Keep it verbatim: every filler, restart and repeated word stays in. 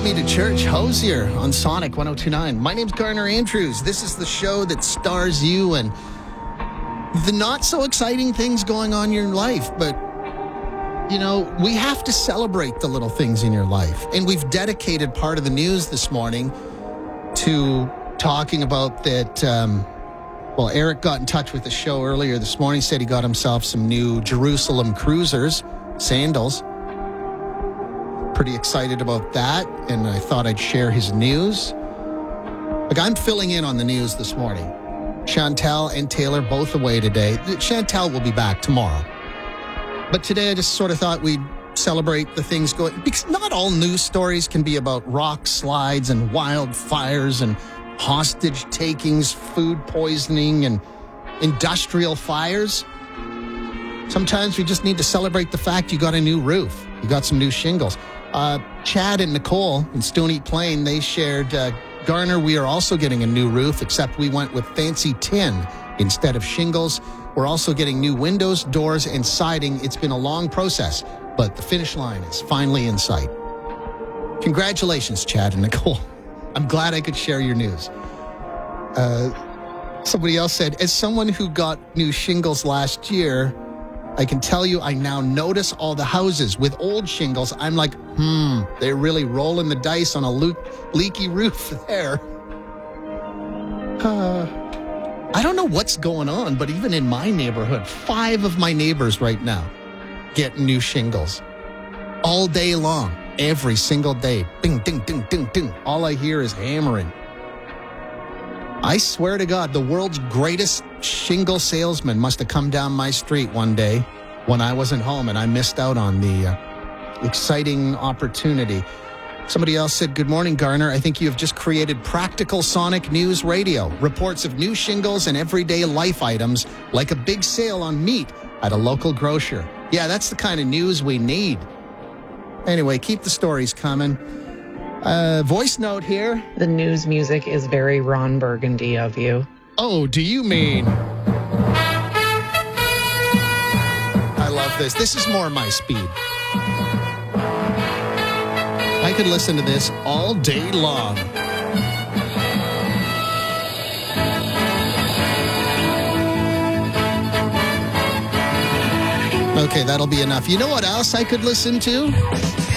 Me to Church, Hosier on Sonic one oh two point nine. My name's Garner Andrews. This is the show that stars you and the not so exciting things going on in your life. But, you know, we have to celebrate the little things in your life. And we've dedicated part of the news this morning to talking about that. Um, well, Eric got in touch with the show earlier this morning, said he got himself some new Jerusalem Cruisers sandals. Pretty excited about that, and I thought I'd share his news. Like, I'm filling in on the news this morning. Chantel and Taylor both away today. Chantel will be back tomorrow. But today I just sort of thought we'd celebrate the things going, because not all news stories can be about rock slides and wildfires and hostage takings, food poisoning, and industrial fires. Sometimes we just need to celebrate the fact you got a new roof. You got some new shingles. Uh, Chad and Nicole in Stony Plain, they shared, uh, Garner, we are also getting a new roof, except we went with fancy tin instead of shingles. We're also getting new windows, doors, and siding. It's been a long process, but the finish line is finally in sight. Congratulations, Chad and Nicole. I'm glad I could share your news. Uh, somebody else said, as someone who got new shingles last year, I can tell you I now notice all the houses with old shingles. I'm like, hmm, they're really rolling the dice on a le- leaky roof there. Uh, I don't know what's going on, but even in my neighborhood, five of my neighbors right now get new shingles. All day long, every single day. Ding, ding, ding, ding, ding. All I hear is hammering. I swear to God, the world's greatest shingle salesman must have come down my street one day when I wasn't home and I missed out on the uh, exciting opportunity. Somebody else said, good morning, Garner. I think you have just created practical Sonic News Radio. Reports of new shingles and everyday life items like a big sale on meat at a local grocer. Yeah, that's the kind of news we need. Anyway, keep the stories coming. Uh, voice note here. The news music is very Ron Burgundy of you. Oh, do you mean? I love this. This is more my speed. I could listen to this all day long. Okay, that'll be enough. You know what else I could listen to?